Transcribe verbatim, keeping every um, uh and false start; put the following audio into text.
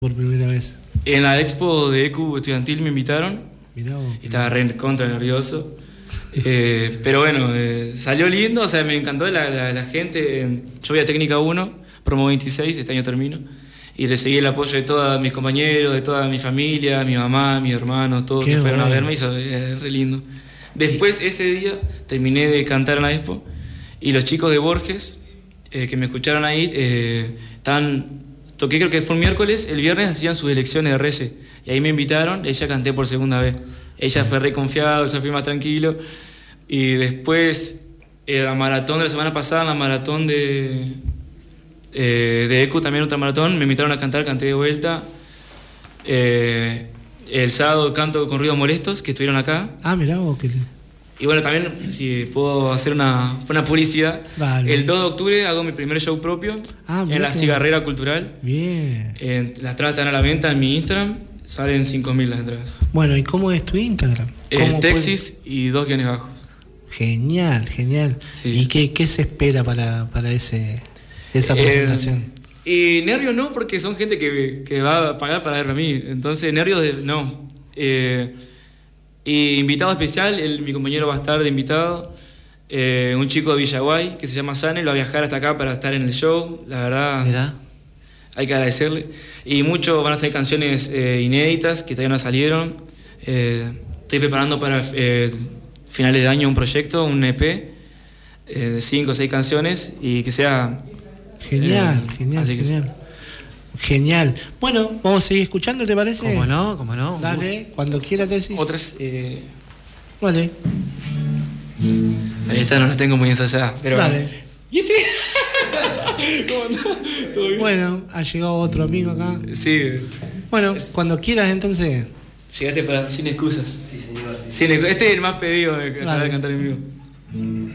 por primera vez? En la expo de E Q estudiantil me invitaron. Mirá vos. Estaba re contra nervioso. Eh, pero bueno, eh, salió lindo, o sea, me encantó la, la, la gente. Yo voy a Técnica uno, promo veintiséis, este año termino. Y recibí el apoyo de todos mis compañeros, de toda mi familia, mi mamá, mis hermanos, todos que fueron a verme, y eso es re lindo. Después, ese día, terminé de cantar en la expo y los chicos de Borges, eh, que me escucharon ahí, eh, estaban, toqué creo que fue un miércoles, el viernes hacían sus elecciones de Reyes y ahí me invitaron, ella canté por segunda vez. Ella fue re confiado, yo fui más tranquilo. Y después, en la maratón de la semana pasada, en la maratón de, eh, de E Q, también otra maratón, me invitaron a cantar, canté de vuelta. Eh, el sábado canto con Ruidos Molestos, que estuvieron acá. Ah, mirá vos, que... Y bueno, también, si puedo hacer una, una publicidad, vale. El dos de octubre hago mi primer show propio, ah, en la que... Cigarrera Cultural. Bien. Eh, las entradas están a la venta en mi Instagram, salen cinco mil las entradas. Bueno, ¿y cómo es tu Instagram? Eh, Texis puede... y dos guiones bajos. Genial, genial. Sí. ¿Y qué, qué se espera para, para ese, esa presentación? Eh, y nervios no, porque son gente que, que va a pagar para verme a mí. Entonces, nervios de, no. Eh, y invitado especial, el, mi compañero va a estar de invitado. Eh, un chico de Villaguay que se llama Sanel, va a viajar hasta acá para estar en el show. La verdad, mirá, hay que agradecerle. Y muchos van a hacer canciones eh, inéditas que todavía no salieron. Eh, estoy preparando para eh, finales de año un proyecto, un E P eh, de cinco o seis canciones y que sea... Genial, eh, genial, genial. Sí. Genial. Bueno, vamos a seguir escuchando, ¿te parece? ¿Cómo no? ¿Cómo no? Dale, cuando quieras te decís. Otras... Eh... Vale. Ahí está, no la tengo muy ensayada. Pero... Dale. ¿Y este? ¿Cómo andás? ¿Todo bien? Bueno, ha llegado otro amigo acá. Sí. Bueno, cuando quieras entonces. Llegaste para Sin Excusas. Sí, señor. Sí, Sin, este es el más pedido de, de cantar en vivo.